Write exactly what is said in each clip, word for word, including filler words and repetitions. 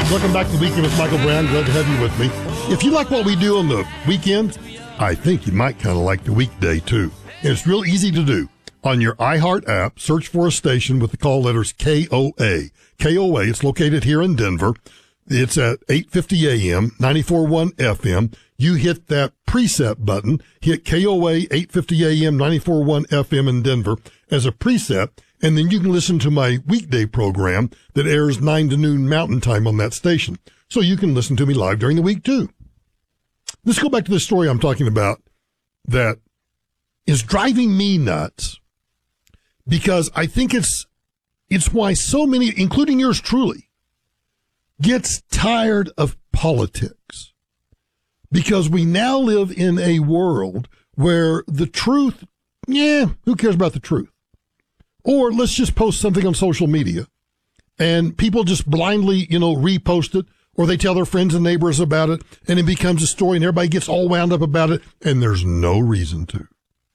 Welcome back to the Weekend with Michael Brown. Glad to have you with me. If you like what we do on the weekend, I think you might kind of like the weekday too. And it's real easy to do. On your iHeart app, search for a station with the call letters K O A. K O A, it's located here in Denver. It's at eight fifty a.m., ninety-four point one F M. You hit that preset button, hit K O A eight fifty a.m., ninety-four point one F M in Denver as a preset, and then you can listen to my weekday program that airs nine to noon Mountain Time on that station. So you can listen to me live during the week too. Let's go back to the story I'm talking about that is driving me nuts, because I think it's it's why so many, including yours truly, gets tired of politics. Because we now live in a world where the truth, yeah, who cares about the truth? Or let's just post something on social media and people just blindly, you know, repost it, or they tell their friends and neighbors about it, and it becomes a story and everybody gets all wound up about it, and there's no reason to.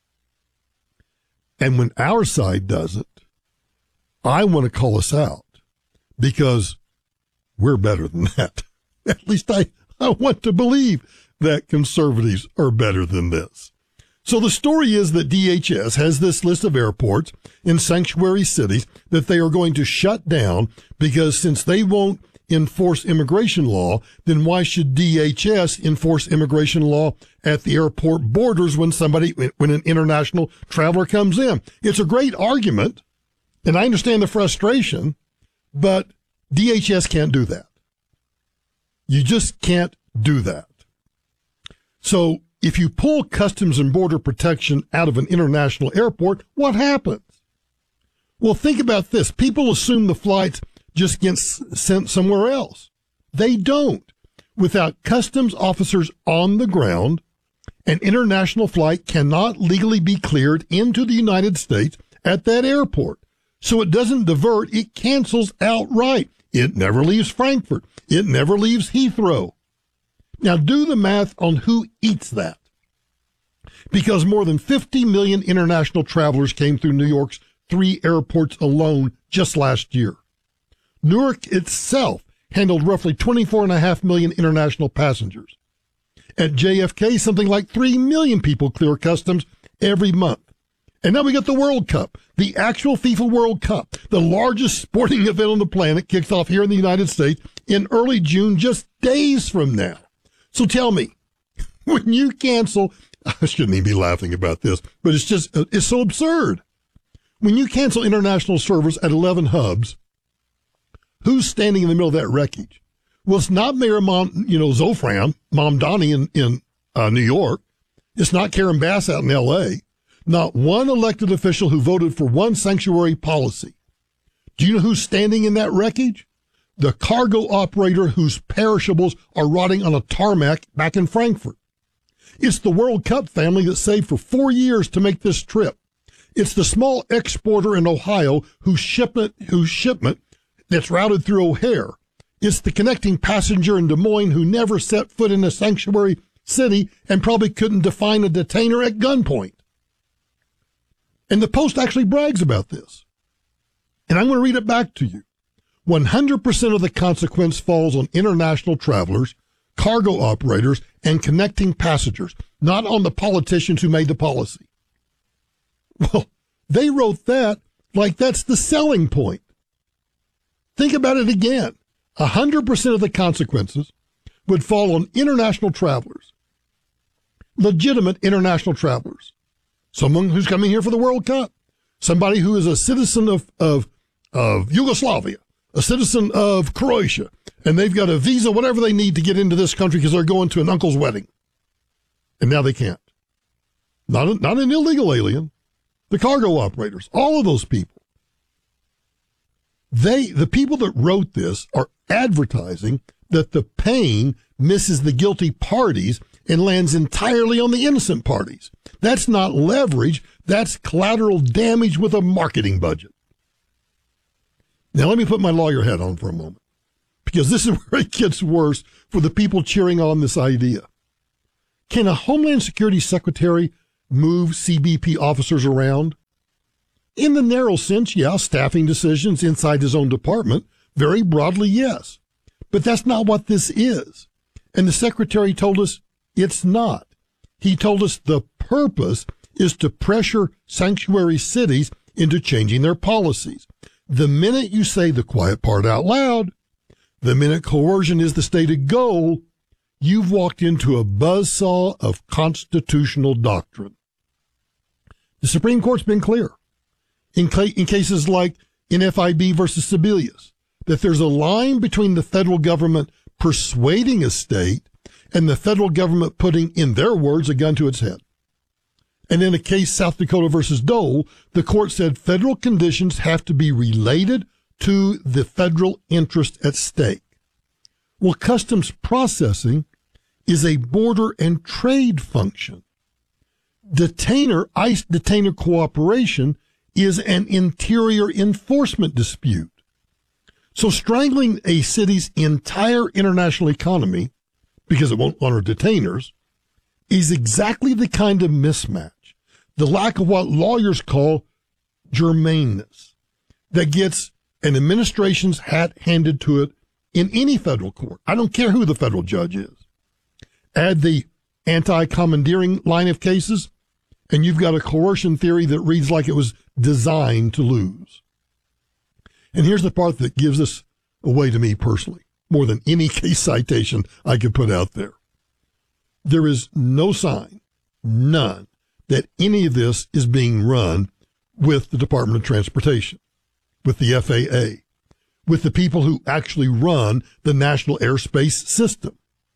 And when our side does it, I want to call us out, because we're better than that. At least I, I want to believe that conservatives are better than this. So the story is that D H S has this list of airports in sanctuary cities that they are going to shut down, because since they won't enforce immigration law, then why should D H S enforce immigration law at the airport borders when somebody, when an international traveler comes in? It's a great argument, and I understand the frustration, but D H S can't do that. You just can't do that. So if you pull Customs and Border Protection out of an international airport, what happens? Well, think about this. People assume the flights just get sent somewhere else. They don't. Without customs officers on the ground, an international flight cannot legally be cleared into the United States at that airport. So it doesn't divert, it cancels outright. It never leaves Frankfurt. It never leaves Heathrow. Now do the math on who eats that. Because more than fifty million international travelers came through New York's three airports alone just last year. Newark itself handled roughly twenty-four point five million international passengers. At J F K, something like three million people clear customs every month. And now we got the World Cup, the actual FIFA World Cup, the largest sporting event on the planet, kicks off here in the United States in early June, just days from now. So tell me, when you cancel, I shouldn't even be laughing about this, but it's just, it's so absurd. When you cancel international service at eleven hubs, who's standing in the middle of that wreckage? Well, it's not Mayor Mom, you know, Zofran, Mom Donnie in, in uh, New York. It's not Karen Bass out in L A. Not one elected official who voted for one sanctuary policy. Do you know who's standing in that wreckage? The cargo operator whose perishables are rotting on a tarmac back in Frankfurt. It's the World Cup family that saved for four years to make this trip. It's the small exporter in Ohio whose shipment, whose shipment that's routed through O'Hare. It's the connecting passenger in Des Moines who never set foot in a sanctuary city and probably couldn't define a detainer at gunpoint. And the Post actually brags about this. And I'm going to read it back to you. one hundred percent of the consequence falls on international travelers, cargo operators, and connecting passengers, not on the politicians who made the policy. Well, they wrote that like that's the selling point. Think about it again. one hundred percent of the consequences would fall on international travelers, legitimate international travelers, someone who's coming here for the World Cup, somebody who is a citizen of, of, of Yugoslavia, a citizen of Croatia, and they've got a visa, whatever they need to get into this country because they're going to an uncle's wedding. And now they can't. Not, a, not an illegal alien. The cargo operators, all of those people. They, the people that wrote this are advertising that the pain misses the guilty parties and lands entirely on the innocent parties. That's not leverage. That's collateral damage with a marketing budget. Now, let me put my lawyer hat on for a moment, because this is where it gets worse for the people cheering on this idea. Can a Homeland Security Secretary move C B P officers around? In the narrow sense, yeah, staffing decisions inside his own department. Very broadly, yes. But that's not what this is. And the secretary told us it's not. He told us the purpose is to pressure sanctuary cities into changing their policies. The minute you say the quiet part out loud, the minute coercion is the stated goal, you've walked into a buzzsaw of constitutional doctrine. The Supreme Court's been clear in, ca- in cases like in F I B versus Sebelius that there's a line between the federal government persuading a state and the federal government putting, in their words, a gun to its head. And in a case, South Dakota versus Dole, the court said federal conditions have to be related to the federal interest at stake. Well, customs processing is a border and trade function. Detainer, ICE detainer cooperation is an interior enforcement dispute. So strangling a city's entire international economy, because it won't honor detainers, is exactly the kind of mismatch, the lack of what lawyers call germaneness, that gets an administration's hat handed to it in any federal court. I don't care who the federal judge is. Add the anti-commandeering line of cases, and you've got a coercion theory that reads like it was designed to lose. And here's the part that gives this away to me personally, more than any case citation I could put out there. There is no sign, none, that any of this is being run with the Department of Transportation, with the F A A, with the people who actually run the national airspace system.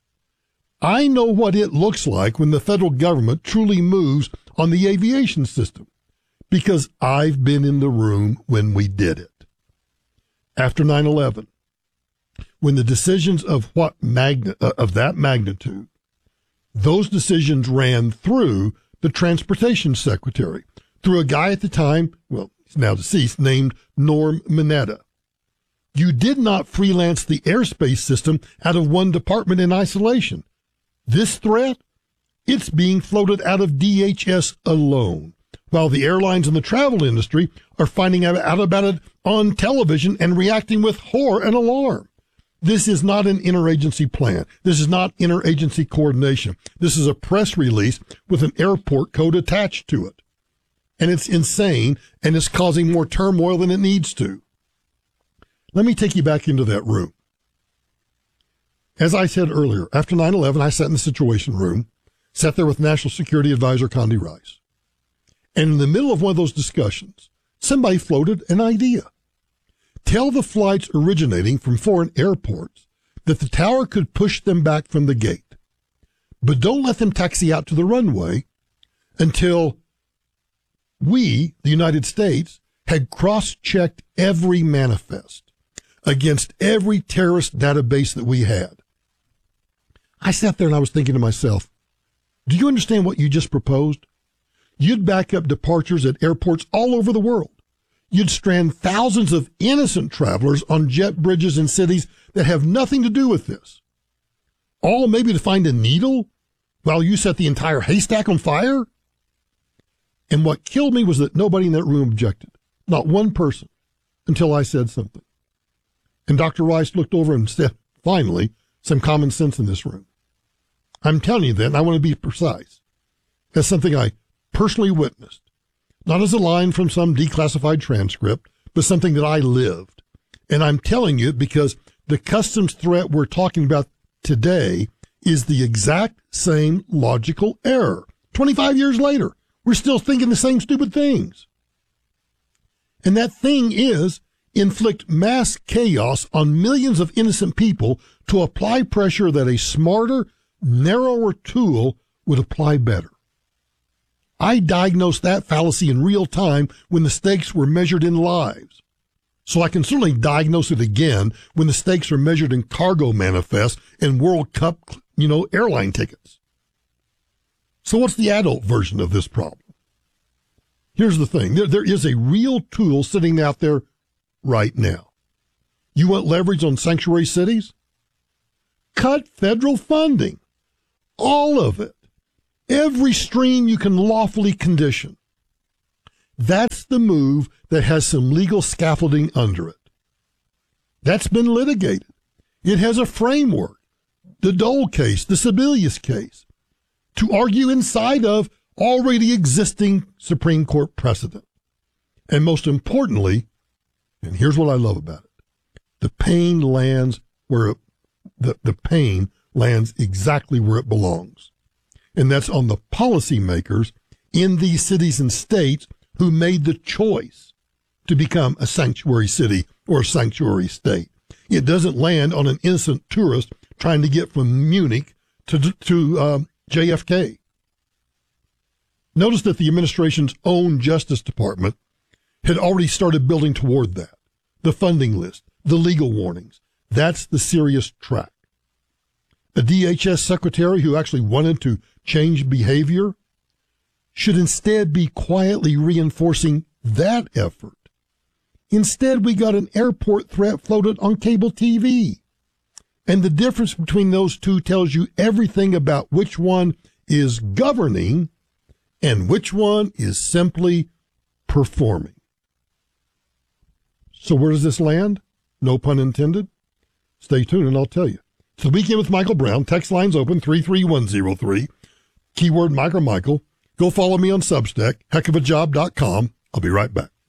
I know what it looks like when the federal government truly moves on the aviation system, because I've been in the room when we did it. After nine eleven, when the decisions of what magna, uh, of that magnitude, those decisions ran through the transportation secretary, through a guy at the time, well, he's now deceased, named Norm Mineta. You did not freelance the airspace system out of one department in isolation. This threat, it's being floated out of D H S alone, while the airlines and the travel industry are finding out about it on television and reacting with horror and alarm. This is not an interagency plan. This is not interagency coordination. This is a press release with an airport code attached to it. And it's insane, and it's causing more turmoil than it needs to. Let me take you back into that room. As I said earlier, after nine eleven, I sat in the Situation Room, sat there with National Security Advisor Condi Rice. And in the middle of one of those discussions, somebody floated an idea. Tell the flights originating from foreign airports that the tower could push them back from the gate, but don't let them taxi out to the runway until we, the United States, had cross-checked every manifest against every terrorist database that we had. I sat there and I was thinking to myself, do you understand what you just proposed? You'd back up departures at airports all over the world. You'd strand thousands of innocent travelers on jet bridges in cities that have nothing to do with this. All maybe to find a needle while you set the entire haystack on fire? And what killed me was that nobody in that room objected. Not one person, until I said something. And Doctor Rice looked over and said, finally, some common sense in this room. I'm telling you that, and I want to be precise. That's something I personally witnessed. Not as a line from some declassified transcript, but something that I lived. And I'm telling you because the customs threat we're talking about today is the exact same logical error. twenty-five years later, we're still thinking the same stupid things. And that thing is inflict mass chaos on millions of innocent people to apply pressure that a smarter, narrower tool would apply better. I diagnosed that fallacy in real time when the stakes were measured in lives. So I can certainly diagnose it again when the stakes are measured in cargo manifests and World Cup, you know, airline tickets. So what's the adult version of this problem? Here's the thing. There, there is a real tool sitting out there right now. You want leverage on sanctuary cities? Cut federal funding. All of it. Every stream you can lawfully condition. That's the move that has some legal scaffolding under it. That's been litigated. It has a framework, the Dole case, the Sebelius case, to argue inside of already existing Supreme Court precedent. And most importantly, and here's what I love about it, the pain lands where it, the, the pain lands exactly where it belongs. And that's on the policymakers in these cities and states who made the choice to become a sanctuary city or a sanctuary state. It doesn't land on an innocent tourist trying to get from Munich to, to um, J F K. Notice that the administration's own Justice Department had already started building toward that. The funding list, the legal warnings. That's the serious track. A D H S secretary who actually wanted to change behavior should instead be quietly reinforcing that effort. Instead, we got an airport threat floated on cable T V. And the difference between those two tells you everything about which one is governing and which one is simply performing. So where does this land? No pun intended. Stay tuned and I'll tell you. It's the Weekend with Michael Brown. Text lines open three three one zero three. Keyword Mike or Michael. Go follow me on Substack, heck of a job dot com. I'll be right back.